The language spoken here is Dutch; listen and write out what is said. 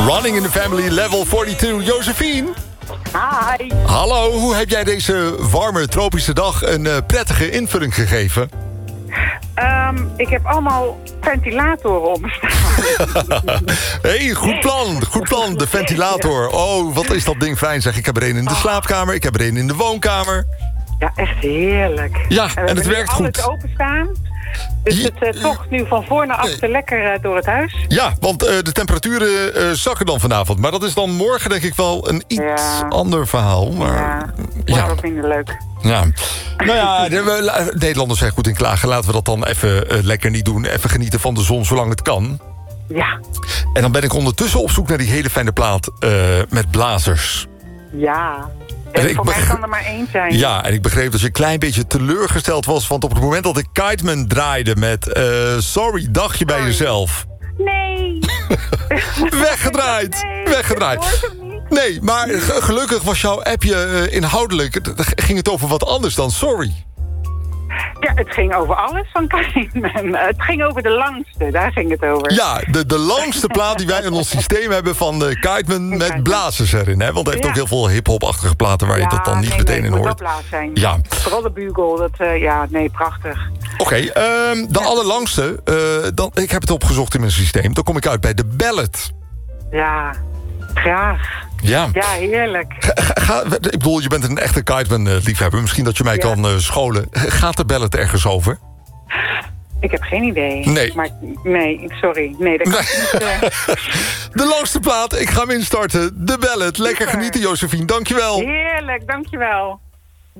Running in the Family, level 42. Josephine. Hi. Hallo, hoe heb jij deze warme tropische dag een prettige invulling gegeven? Ik heb allemaal ventilatoren op me staan. Hey, goed plan, de ventilator. Oh, wat is dat ding fijn, zeg. Ik heb er een in de slaapkamer, ik heb er een in de woonkamer. Ja, echt heerlijk. Ja, en het werkt goed. Alles openstaan. Dus het tocht nu van voor naar achter lekker door het huis. Ja, want de temperaturen zakken dan vanavond. Maar dat is dan morgen denk ik wel een iets ander verhaal. Maar, ja, dat vind ik leuk. Ja. Nou ja, Nederlanders zijn goed in klagen. Laten we dat dan even lekker niet doen. Even genieten van de zon zolang het kan. Ja. En dan ben ik ondertussen op zoek naar die hele fijne plaat met blazers. Ja. En voor mij kan er maar één zijn. Ja, en ik begreep dat je een klein beetje teleurgesteld was. Want op het moment dat ik Kiteman draaide met Sorry, dacht je bij jezelf. Nee. Weggedraaid. Nee, Weggedraaid. Nee, maar gelukkig was jouw appje inhoudelijk. Ging het over wat anders dan Sorry. Ja, het ging over alles van Kiteman. Het ging over de langste, daar ging het over. Ja, de langste plaat die wij in ons systeem hebben van Kiteman met blazers erin. Hè? Want hij heeft ook heel veel hip-hop-achtige platen waar je dat dan niet meteen in hoort. Dat blaas zijn. Ja. Vooral de Bugle, prachtig. Oké, de allerlangste, ik heb het opgezocht in mijn systeem. Dan kom ik uit bij de Ballad. Ja, graag. Ja, heerlijk. Ik bedoel, je bent een echte Kiteman-liefhebber. Misschien dat je mij kan scholen. Gaat de Ballad ergens over? Ik heb geen idee. Nee. Maar nee, sorry. Nee, dat kan niet. De langste plaat, ik ga hem instarten. De Ballad. Lekker genieten, Josephine. Dankjewel. Heerlijk, dankjewel.